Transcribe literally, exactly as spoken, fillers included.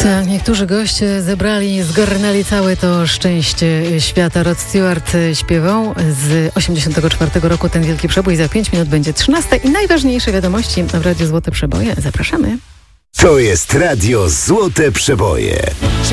Tak, niektórzy goście zebrali, zgarnęli całe to szczęście świata. Rod Stewart śpiewał z osiemdziesiątego czwartego roku ten wielki przebój. Za pięć minut będzie trzynasta i najważniejsze wiadomości w Radiu Złote Przeboje. Zapraszamy. To jest Radio Złote Przeboje.